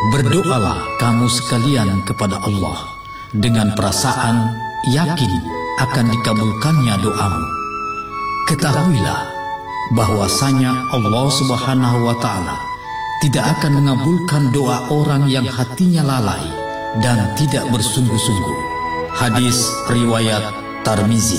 Berdoalah kamu sekalian kepada Allah dengan perasaan yakin akan dikabulkannya doamu. Ketahuilah bahwasanya Allah Subhanahu wa Ta'ala tidak akan mengabulkan doa orang yang hatinya lalai dan tidak bersungguh-sungguh. Hadis riwayat Tirmizi.